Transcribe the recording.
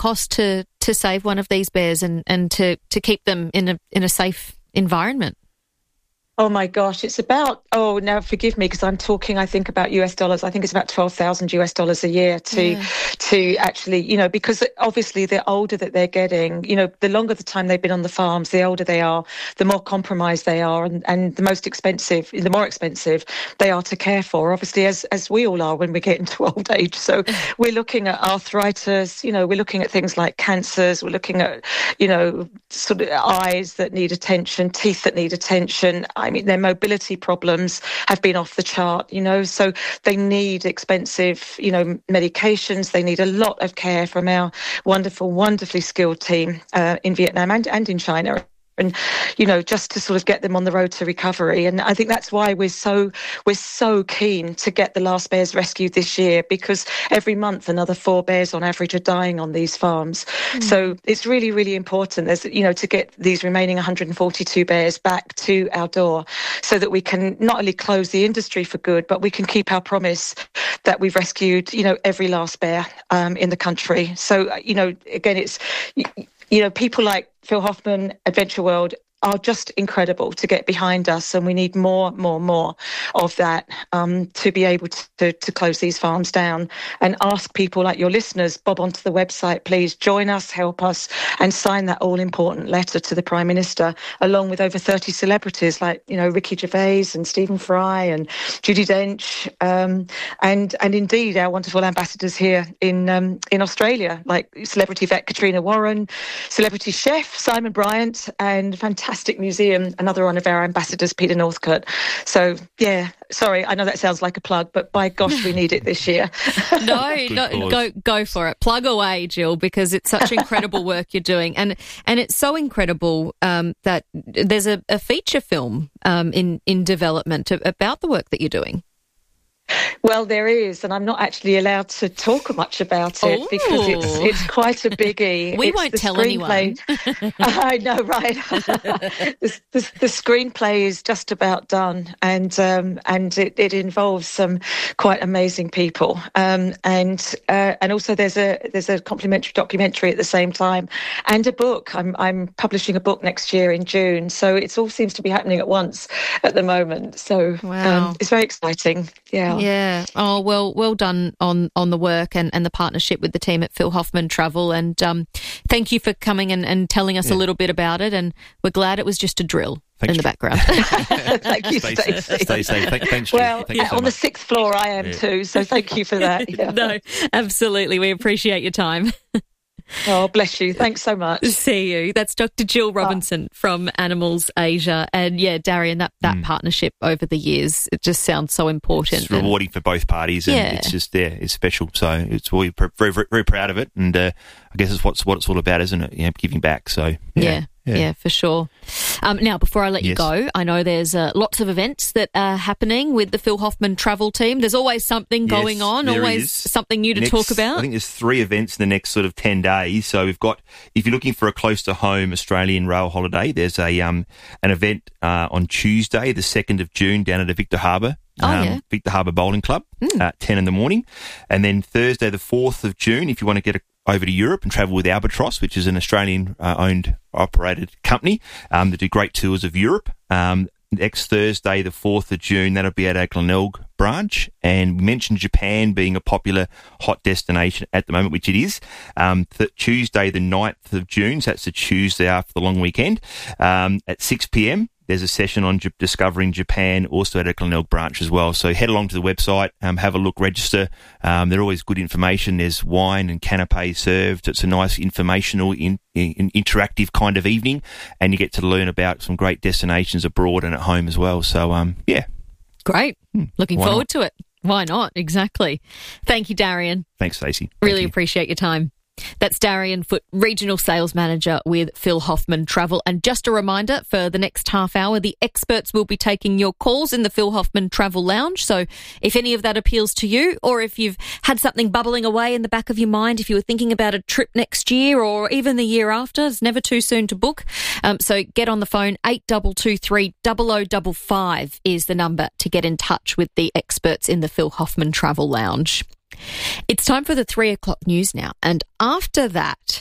cost to save one of these bears and to keep them in a safe environment? Oh my gosh, it's about, now forgive me because I'm talking, I think about US dollars. I think it's about $12,000 a year to actually, because obviously the older that they're getting, the longer the time they've been on the farms, the older they are, the more compromised they are, and the more expensive they are to care for, obviously, as we all are when we get into old age. So we're looking at arthritis, we're looking at things like cancers, we're looking at, sort of eyes that need attention, teeth that need attention. I mean, their mobility problems have been off the chart, so they need expensive, medications. They need a lot of care from our wonderfully skilled team in Vietnam and in China. And, just to sort of get them on the road to recovery. And I think that's why we're so keen to get the last bears rescued this year, because every month another 4 bears on average are dying on these farms. So it's really, really important, to get these remaining 142 bears back to our door so that we can not only close the industry for good, but we can keep our promise that we've rescued, every last bear in the country. So, again, it's... people like Phil Hoffman, Adventure World, are just incredible to get behind us, and we need more of that to be able to close these farms down. And ask people like your listeners, bob onto the website, please join us, help us, and sign that all-important letter to the Prime Minister, along with over 30 celebrities like, Ricky Gervais and Stephen Fry and Judi Dench, and indeed our wonderful ambassadors here in Australia, like celebrity vet Katrina Warren, celebrity chef Simon Bryant, and fantastic museum, another one of our ambassadors, Peter Northcote. So, sorry, I know that sounds like a plug, but by gosh, we need it this year. No, go for it. Plug away, Jill, because it's such incredible work you're doing. And it's so incredible that there's a feature film in development about the work that you're doing. Well, there is, and I'm not actually allowed to talk much about it because it's quite a biggie. We won't tell anyone. I know, right? The screenplay is just about done, and it involves some quite amazing people, and also there's a complimentary documentary at the same time, and a book. I'm publishing a book next year in June, so it all seems to be happening at once at the moment. So it's very exciting. Yeah. Oh, well done on the work and the partnership with the team at Phil Hoffman Travel. And thank you for coming and telling us a little bit about it. And we're glad it was just a drill in the background. Thank you, Stacey. Stay safe. Thanks, well, thank you so on much. the 6th floor I am too, so thank you for that. Yeah. No, absolutely. We appreciate your time. Oh, bless you. Thanks so much. See you. That's Dr. Jill Robinson from Animals Asia. And Darian, that partnership over the years, it just sounds so important. It's rewarding for both parties, and it's just it's special. So we're very, very, very proud of it, and I guess it's what it's all about, isn't it? Giving back. So Yeah, for sure. Now, before I let you go, I know there's lots of events that are happening with the Phil Hoffman Travel team. There's always something going on, always something new to talk about. I think there's 3 events in the next sort of 10 days. So we've got, if you're looking for a close-to-home Australian rail holiday, there's an event on Tuesday, the 2nd of June, down at Victor Harbour. Victor Harbour Bowling Club at 10 in the morning. And then Thursday, the 4th of June, if you want to get over to Europe and travel with Albatross, which is an Australian-owned, operated company that do great tours of Europe. Next Thursday, the 4th of June, that'll be at our Glenelg branch. And we mentioned Japan being a popular hot destination at the moment, which it is. Tuesday, the 9th of June, so that's the Tuesday after the long weekend, at 6 p.m, there's a session on discovering Japan, also at a Glenelg branch as well. So head along to the website, have a look, register. They're always good information. There's wine and canapes served. It's a nice informational, interactive kind of evening, and you get to learn about some great destinations abroad and at home as well. So, Great. Looking forward to it. Why not? Exactly. Thank you, Darian. Thanks, Stacey. Really appreciate your time. That's Darian Foote, Regional Sales Manager with Phil Hoffman Travel. And just a reminder, for the next half hour, the experts will be taking your calls in the Phil Hoffman Travel Lounge. So if any of that appeals to you, or if you've had something bubbling away in the back of your mind, if you were thinking about a trip next year or even the year after, it's never too soon to book. So get on the phone. 8223 0055 is the number to get in touch with the experts in the Phil Hoffman Travel Lounge. It's time for the 3 o'clock news now. And after that,